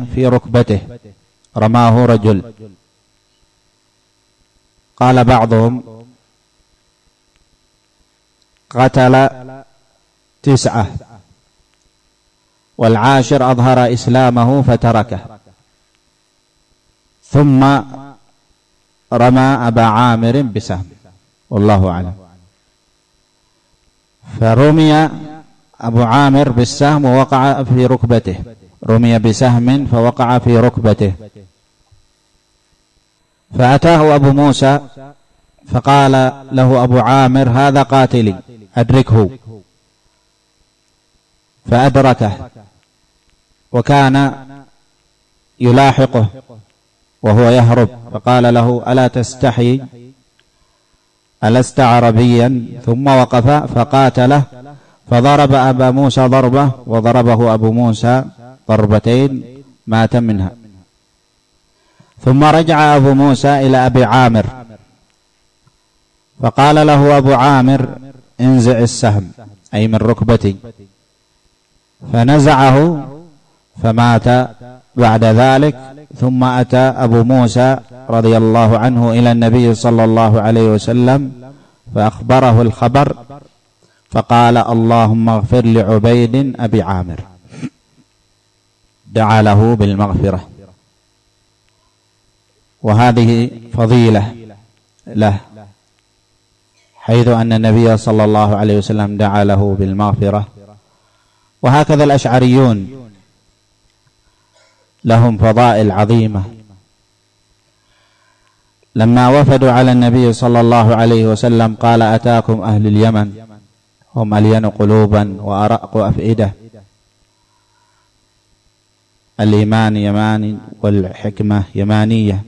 في ركبته، رماه رجل. قال بعضهم قتل 9 والعاشر أظهر إسلامه فتركه، ثم رمى أبا عامر بسهم، والله أعلم. فرمي أبو عامر بالسهم ووقع في ركبته، رمي بسهم فوقع في ركبته، فأتاه أبو موسى فقال له أبو عامر هذا قاتلي أدركه، فأدركه وكان يلاحقه وهو يهرب، فقال له ألا تستحي ألست عربيا؟ ثم وقف فقاتله، فضرب أبا موسى ضربة وضربه أبو موسى ضربتين مات منها. ثم رجع أبو موسى إلى أبي عامر فقال له أبو عامر انزع السهم أي من ركبتي، فنزعه فمات بعد ذلك. ثم أتى أبو موسى رضي الله عنه إلى النبي صلى الله عليه وسلم فأخبره الخبر، فقال اللهم اغفر لعبيد أبي عامر، دعا له بالمغفرة. وهذه فضيلة له، حيث أن النبي صلى الله عليه وسلم دعا له بالمغفرة. وهكذا الأشعريون لهم فضائل عظيمة. لما وفدوا على النبي صلى الله عليه وسلم قال أتاكم أهل اليمن هم ألين قلوبا وأرق أفئدة، الإيمان يماني والحكمة يمانية،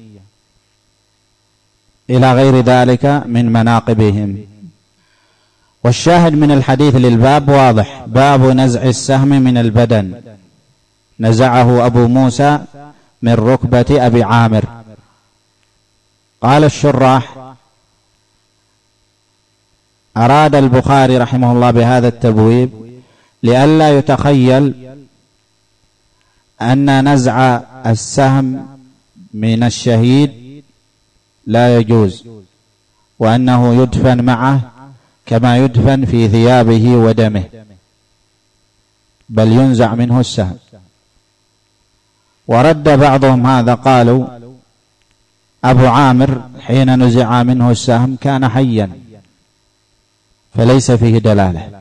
إلى غير ذلك من مناقبهم. والشاهد من الحديث للباب واضح، باب نزع السهم من البدن، نزعه أبو موسى من ركبة أبي عامر. قال الشراح أراد البخاري رحمه الله بهذا التبويب لئلا يتخيل أن نزع السهم من الشهيد لا يجوز، وأنه يدفن معه كما يدفن في ثيابه ودمه، بل ينزع منه السهم. ورد بعضهم هذا، قالوا أبو عامر حين نزع منه السهم كان حيا فليس فيه دلالة.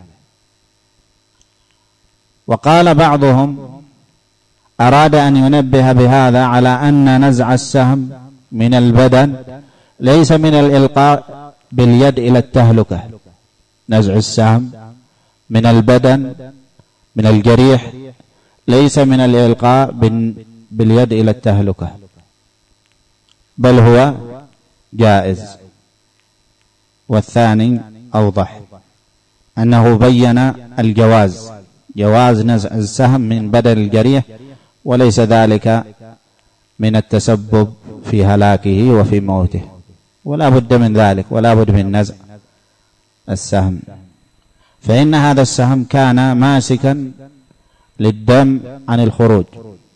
وقال بعضهم أراد أن ينبه بهذا على أن نزع السهم من البدن ليس من الإلقاء باليد إلى التهلكة، نزع السهم من البدن من الجريح ليس من الإلقاء باليد إلى التهلكة، بل هو جائز. والثاني أوضح، أنه بين الجواز، جواز نزع السهم من بدن الجريح، وليس ذلك من التسبب في هلاكه وفي موته، ولا بد من ذلك، ولا بد من نزع السهم. فإن هذا السهم كان ماسكا للدم عن الخروج،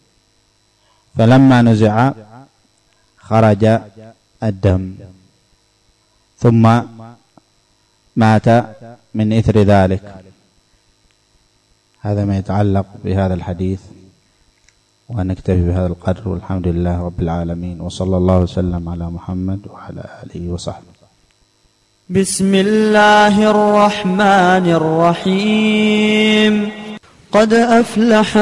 فلما نزع خرج الدم ثم مات من إثر ذلك. هذا ما يتعلق بهذا الحديث، ونكتفي بهذا القدر، والحمد لله رب العالمين، وصلى الله وسلم على محمد وعلى آله وصحبه. بسم الله الرحمن الرحيم. قد أفلح